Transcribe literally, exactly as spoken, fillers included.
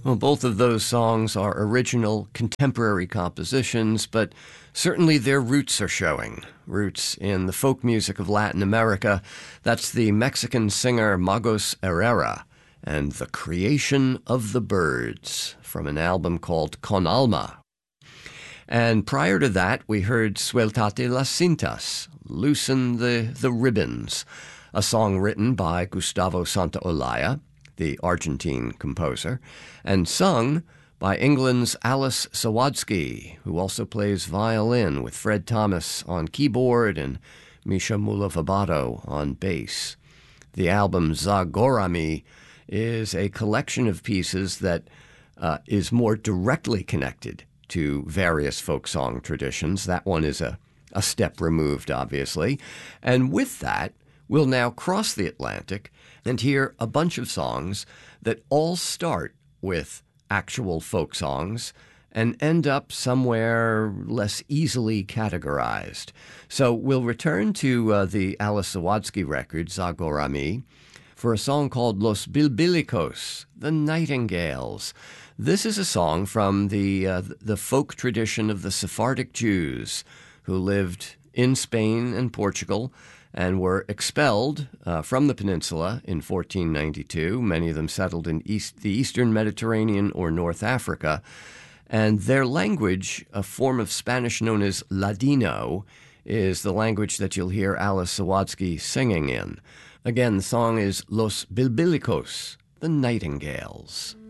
Well, both of those songs are original contemporary compositions, but certainly their roots are showing. Roots in the folk music of Latin America. That's the Mexican singer Magos Herrera and The Creation of the Birds from an album called Con Alma. And prior to that, we heard Suéltate las cintas, Loosen the, the Ribbons, a song written by Gustavo Santaolalla, the Argentine composer, and sung by England's Alice Sawadsky, who also plays violin with Fred Thomas on keyboard and Misha Mulavabato on bass. The album Zagorami is a collection of pieces that uh, is more directly connected to various folk song traditions. That one is a, a step removed, obviously. And with that, we'll now cross the Atlantic and hear a bunch of songs that all start with actual folk songs and end up somewhere less easily categorized. So we'll return to uh, the Alice Sawadsky record, Zagorami, for a song called Los Bilbilicos, the Nightingales. This is a song from the, uh, the folk tradition of the Sephardic Jews who lived in Spain and Portugal and were expelled uh, from the peninsula in fourteen ninety-two. Many of them settled in east, the eastern Mediterranean or North Africa. And their language, a form of Spanish known as Ladino, is the language that you'll hear Alice Sawadsky singing in. Again, the song is Los Bilbilicos, the Nightingales.